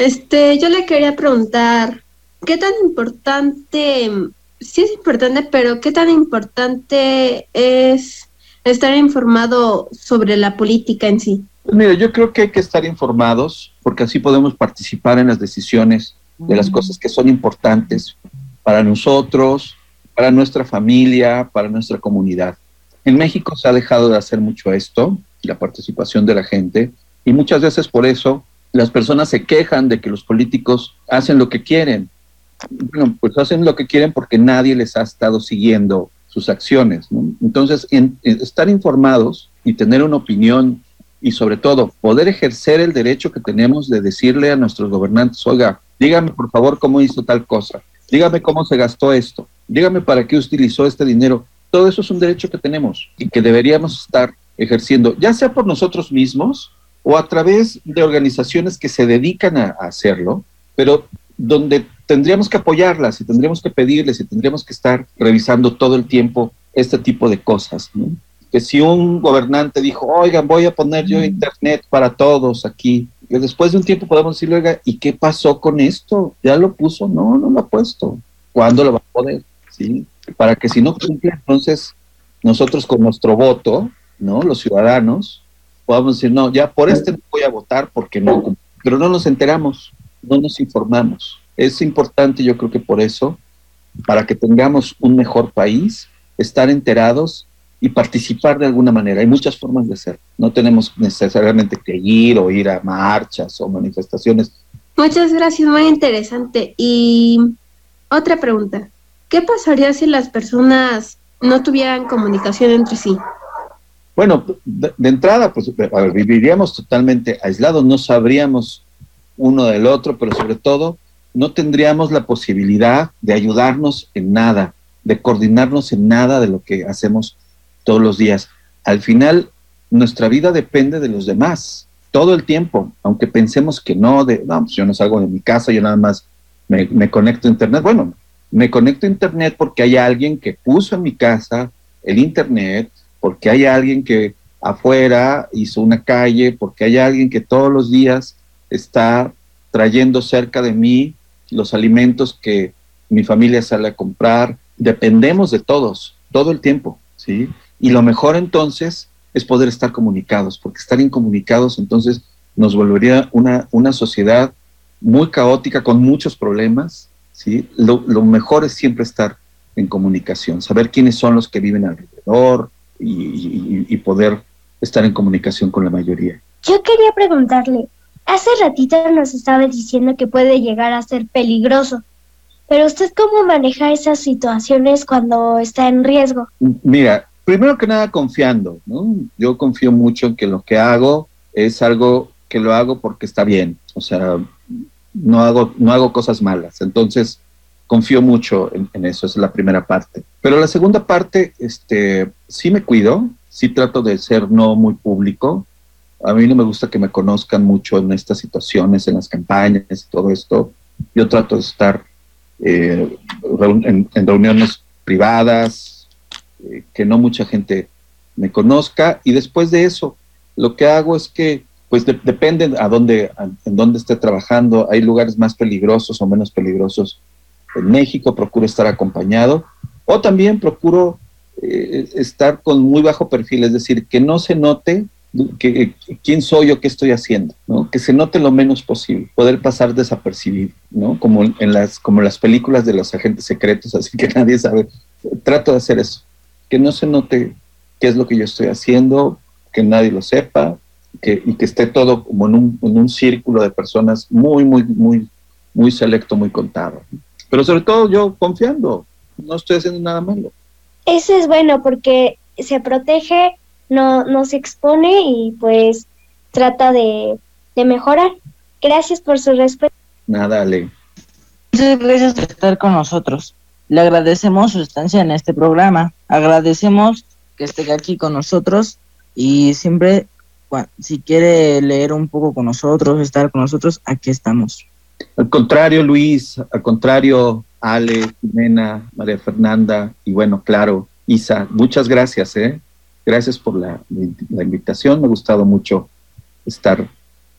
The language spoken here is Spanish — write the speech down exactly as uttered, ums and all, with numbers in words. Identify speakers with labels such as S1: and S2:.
S1: Este, yo le quería preguntar, ¿qué tan importante, sí es importante, pero qué tan importante es estar informado sobre la política en sí?
S2: Pues mira, yo creo que hay que estar informados porque así podemos participar en las decisiones de las cosas que son importantes para nosotros, para nuestra familia, para nuestra comunidad. En México se ha dejado de hacer mucho esto, la participación de la gente, y muchas veces por eso las personas se quejan de que los políticos hacen lo que quieren. Bueno, pues hacen lo que quieren porque nadie les ha estado siguiendo sus acciones, ¿no? Entonces, en, en estar informados y tener una opinión y sobre todo poder ejercer el derecho que tenemos de decirle a nuestros gobernantes, oiga, dígame por favor cómo hizo tal cosa, dígame cómo se gastó esto, dígame para qué utilizó este dinero. Todo eso es un derecho que tenemos y que deberíamos estar ejerciendo, ya sea por nosotros mismos o a través de organizaciones que se dedican a, a hacerlo, pero donde tendríamos que apoyarlas y tendríamos que pedirles y tendríamos que estar revisando todo el tiempo este tipo de cosas, ¿no? Que si un gobernante dijo, oigan, voy a poner yo internet para todos aquí, y después de un tiempo podemos decirle, oiga, ¿y qué pasó con esto? ¿Ya lo puso? No, no lo ha puesto. ¿Cuándo lo va a poder? ¿Sí? Para que si no cumple, entonces nosotros con nuestro voto, ¿no? Los ciudadanos, podamos decir, no, ya por este no voy a votar porque no cumple. Pero no nos enteramos, no nos informamos. Es importante, yo creo que por eso, para que tengamos un mejor país, estar enterados y participar de alguna manera. Hay muchas formas de hacer. No tenemos necesariamente que ir o ir a marchas o manifestaciones.
S1: Muchas gracias, muy interesante. Y otra pregunta, ¿qué pasaría si las personas no tuvieran comunicación entre sí?
S2: Bueno, de, de entrada, pues a ver, viviríamos totalmente aislados, no sabríamos uno del otro, pero sobre todo no tendríamos la posibilidad de ayudarnos en nada, de coordinarnos en nada de lo que hacemos todos los días. Al final, nuestra vida depende de los demás, todo el tiempo, aunque pensemos que no, de, no, pues yo no salgo de mi casa, yo nada más me, me conecto a internet. Bueno, me conecto a internet porque hay alguien que puso en mi casa el internet, porque hay alguien que afuera hizo una calle, porque hay alguien que todos los días está trayendo cerca de mí los alimentos que mi familia sale a comprar. Dependemos de todos, todo el tiempo, ¿sí? Y lo mejor entonces es poder estar comunicados, porque estar incomunicados entonces nos volvería una, una sociedad muy caótica, con muchos problemas, ¿sí? Lo, lo mejor es siempre estar en comunicación, saber quiénes son los que viven alrededor y, y, y poder estar en comunicación con la mayoría.
S3: Yo quería preguntarle, hace ratito nos estaba diciendo que puede llegar a ser peligroso, pero ¿usted cómo maneja esas situaciones cuando está en riesgo?
S2: Mira, primero que nada confiando, ¿no? Yo confío mucho en que lo que hago es algo que lo hago porque está bien, o sea, no hago, no hago cosas malas, entonces confío mucho en, en eso, esa es la primera parte. Pero la segunda parte, este, sí me cuido, sí trato de ser no muy público. A mí no me gusta que me conozcan mucho en estas situaciones, en las campañas y todo esto. Yo trato de estar eh, en, en reuniones privadas, eh, que no mucha gente me conozca, y después de eso, lo que hago es que, pues de, depende a dónde, a, en dónde esté trabajando. Hay lugares más peligrosos o menos peligrosos en México, procuro estar acompañado, o también procuro eh, estar con muy bajo perfil, es decir, que no se note que, que, quién soy o qué estoy haciendo, ¿no? Que se note lo menos posible, poder pasar desapercibido, ¿no? Como en las, como las películas de los agentes secretos, así que nadie sabe. Trato de hacer eso, que no se note qué es lo que yo estoy haciendo, que nadie lo sepa, que, y que esté todo como en un, en un círculo de personas muy, muy, muy, muy selecto, muy contado. Pero sobre todo yo confiando, no estoy haciendo nada malo.
S3: Eso es bueno porque se protege, no, no se expone y pues trata de, de mejorar. Gracias por su respuesta.
S2: Nada, Ale.
S4: Muchas gracias por estar con nosotros. Le agradecemos su estancia en este programa. Agradecemos que esté aquí con nosotros y siempre, si quiere leer un poco con nosotros, estar con nosotros, aquí estamos.
S2: Al contrario, Luis, al contrario, Ale, Jimena, María Fernanda y bueno, claro, Isa, muchas gracias, ¿eh? Gracias por la, la invitación, me ha gustado mucho estar